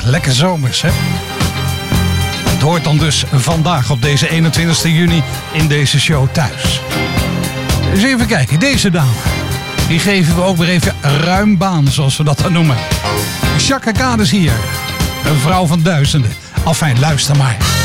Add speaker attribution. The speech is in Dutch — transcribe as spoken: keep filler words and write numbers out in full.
Speaker 1: lekker zomers, hè? Het hoort dan dus vandaag op deze eenentwintigste juni in deze show thuis. Dus even kijken, deze dame. Die geven we ook weer even ruim baan, zoals we dat dan noemen. Chaka Khan is hier. Een vrouw van duizenden. Afijn, luister maar.